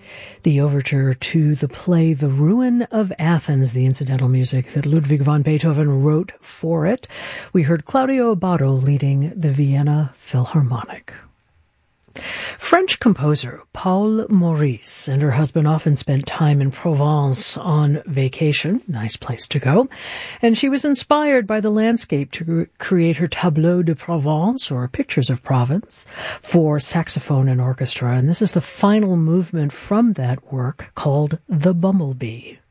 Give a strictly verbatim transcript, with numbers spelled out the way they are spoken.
the overture to the play The Ruin of Athens, the incidental music that Ludwig van Beethoven wrote for it. We heard Claudio Abbado leading the Vienna Philharmonic. French composer Paul Maurice and her husband often spent time in Provence on vacation. Nice place to go. And she was inspired by the landscape to create her Tableau de Provence, or Pictures of Provence, for saxophone and orchestra. And this is the final movement from that work, called The Bumblebee.